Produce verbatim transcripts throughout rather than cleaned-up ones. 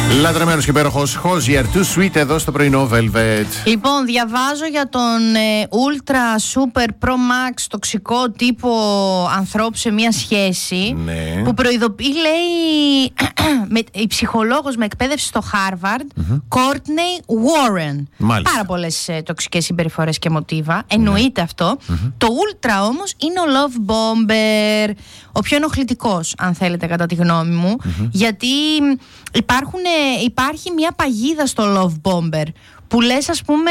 Λατρεμένος και υπέροχος Hozier, Too Sweet εδώ στο πρωινό Velvet. Λοιπόν, διαβάζω για τον ε, Ultra Super Pro Max τοξικό τύπο ανθρώπου σε μια σχέση. Ναι. Που προειδοποιεί, λέει, με, η ψυχολόγος με εκπαίδευση στο Harvard, mm-hmm. Courtney Warren. Μάλιστα. Πάρα πολλές ε, τοξικές συμπεριφορές και μοτίβα. Εννοείται, ναι, αυτό. Mm-hmm. Το Ultra όμως είναι ο Love Bomber. Ο πιο ενοχλητικός, αν θέλετε, κατά τη γνώμη μου. Mm-hmm. Γιατί υπάρχουν, υπάρχει μια παγίδα στο Love Bomber που λες, ας πούμε,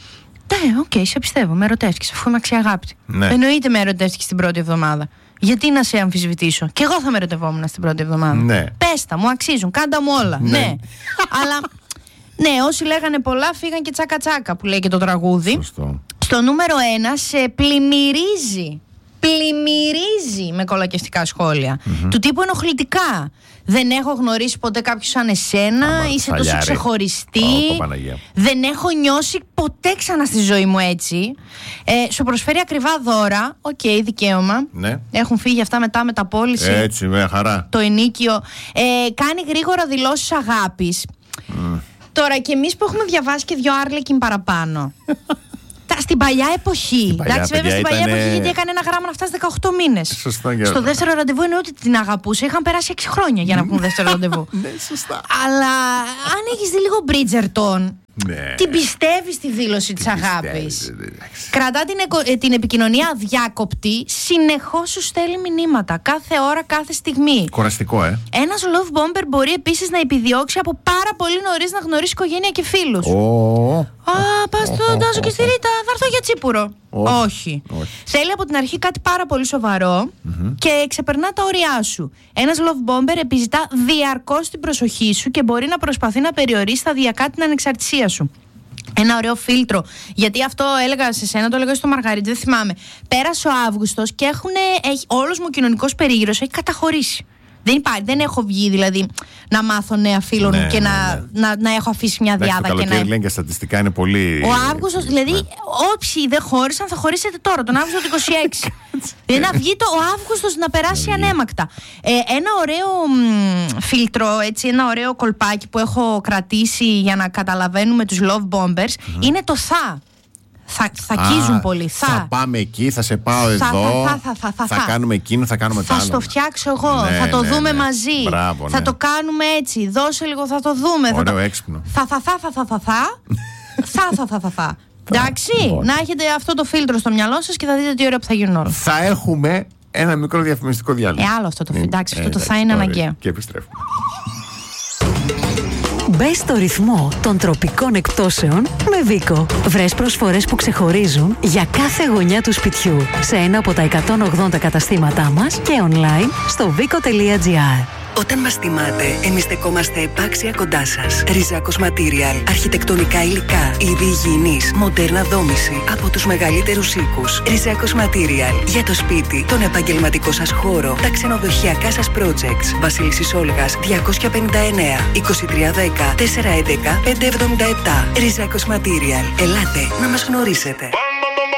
ναι, οκ, okay, σε πιστεύω, με ερωτεύτηκες, αφού είμαι αξιαγάπητη. Ναι. Εννοείται με ερωτεύτηκες την πρώτη εβδομάδα. Γιατί να σε αμφισβητήσω? Και εγώ θα με ερωτευόμουν στην πρώτη εβδομάδα. Ναι. Πες τα, μου αξίζουν, κάντα μου όλα. Ναι. Ναι. Αλλά, ναι, όσοι λέγανε πολλά φύγαν και τσάκα τσάκα, που λέει και το τραγούδι. Σωστό. Στο νούμερο ένα σε πλημμυρίζει. Πλημμυρίζει με κολακευτικά σχόλια. Mm-hmm. Του τύπου ενοχλητικά. Δεν έχω γνωρίσει ποτέ κάποιον σαν εσένα. Άμα, είσαι τόσο ξεχωριστή. Oh, δεν έχω νιώσει ποτέ ξανά στη ζωή μου έτσι. Ε, σου προσφέρει ακριβά δώρα. Οκ, okay, δικαίωμα. Ναι. Έχουν φύγει αυτά μετά με τα πώληση. Έτσι, με χαρά. Το ενίκιο. Ε, κάνει γρήγορα δηλώσεις αγάπης. Mm. Τώρα και εμείς που έχουμε διαβάσει και δυο Άρλεκιν παραπάνω. Στην παλιά εποχή. Στην παλιά, εντάξει, βέβαια, στην παλιά ήτανε... εποχή, γιατί έκανε ένα γράμμα να φτάσει δεκαοκτώ μήνες. Σωστά, για... Στο δεύτερο ραντεβού εννοώ ότι την αγαπούσε. Είχαν περάσει έξι χρόνια για να πούμε δεύτερο ραντεβού. Ναι, σωστά. Αλλά αν έχεις δει λίγο Bridgerton, ναι, την πιστεύεις τη δήλωση της αγάπης. Κρατά την, εκο... την επικοινωνία αδιάκοπτη, συνεχώς σου στέλνει μηνύματα. Κάθε ώρα, κάθε στιγμή. Κοραστικό, ε. Ένας love bomber μπορεί επίσης να επιδιώξει από πάρα πολύ νωρίς να γνωρίσει οικογένεια και φίλους. Oh. Α, πας στον Τάσο και στη Ρίτα, θα έρθω για τσίπουρο. Oh. Όχι. Όχι. Θέλει από την αρχή κάτι πάρα πολύ σοβαρό, mm-hmm. και ξεπερνά τα όρια σου. Ένας love bomber επιζητά διαρκώς την προσοχή σου και μπορεί να προσπαθεί να περιορίσει σταδιακά την ανεξαρτησία σου. Ένα ωραίο φίλτρο. Γιατί αυτό έλεγα σε σένα, το έλεγα στο Μαργαρίτη, δεν θυμάμαι. Πέρασε ο Αύγουστος και έχουν, έχει, όλος μου ο κοινωνικός περίγυρος έχει καταχωρήσει. Δεν υπάρχει, δεν έχω βγει δηλαδή να μάθω νέα φίλων, ναι, και ναι, να, ναι. Να, να έχω αφήσει μια διάδα. Το καλοκαίρι, να... λένε και στατιστικά είναι πολύ. Ο Αύγουστος, δηλαδή, ναι, όποιοι δεν χώρισαν θα χωρίσετε τώρα, τον Αύγουστο του είκοσι έξι. Δηλαδή να βγει το, ο Αύγουστος να περάσει ανέμακτα. Ε, ένα ωραίο μ, φίλτρο, έτσι, ένα ωραίο κολπάκι που έχω κρατήσει για να καταλαβαίνουμε τους love bombers, mm-hmm. είναι το θα. Θα, θα κίζουν πολύ. Θα. θα πάμε εκεί, θα σε πάω θα, εδώ. Θα, θα, θα, θα, θα, θα κάνουμε εκείνο, θα κάνουμε θα το άλλο. Θα στο φτιάξω εγώ. Ναι, θα το ναι, δούμε, ναι, μαζί. Μπράβο, θα ναι. το κάνουμε έτσι. Δώσε λίγο, θα το δούμε. Ωραίο θα το... έξυπνο. Θα, θα, θα, θα, θα, θα, θα. θα, θα, θα, θα, θα. Εντάξει, να έχετε αυτό το φίλτρο στο μυαλό σας και θα δείτε τι ωραία που θα γίνουν όλα. Θα έχουμε ένα μικρό διαφημιστικό διάλειμμα. Ε, άλλο αυτό το φίλτρο. Εντάξει, αυτό το θα είναι αναγκαίο. Και επιστρέφουμε. Μπες στο ρυθμό των τροπικών εκπτώσεων με Βίκο. Βρες προσφορές που ξεχωρίζουν για κάθε γωνιά του σπιτιού σε ένα από τα εκατόν ογδόντα καταστήματά μας και online στο vico τελεία gr. Όταν μας τιμάτε, εμείς στεκόμαστε επάξια κοντά σας. Ριζάκος Material. Αρχιτεκτονικά υλικά, είδη υγιεινής, μοντέρνα δόμηση από τους μεγαλύτερους οίκους. Ριζάκος Material. Για το σπίτι, τον επαγγελματικό σας χώρο, τα ξενοδοχειακά σας projects. Βασίλισσης Όλγας διακόσια πενήντα εννέα είκοσι τρία δέκα τετρακόσια έντεκα πεντακόσια εβδομήντα επτά. Ριζάκος Material. Ελάτε να μας γνωρίσετε.